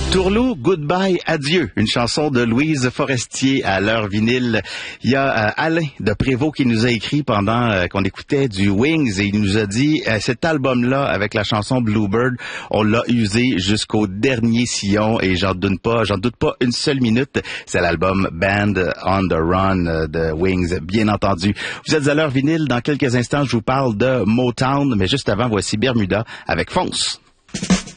Tourlou, Goodbye, Adieu, une chanson de Louise Forestier à l'heure vinyle. Il y a Alain de Prévost qui nous a écrit pendant qu'on écoutait du Wings et il nous a dit cet album-là avec la chanson Bluebird, on l'a usé jusqu'au dernier sillon et j'en doute pas une seule minute. C'est l'album Band on the Run de Wings, bien entendu. Vous êtes à l'heure vinyle, dans quelques instants je vous parle de Motown, mais juste avant voici Bermuda avec Fonce.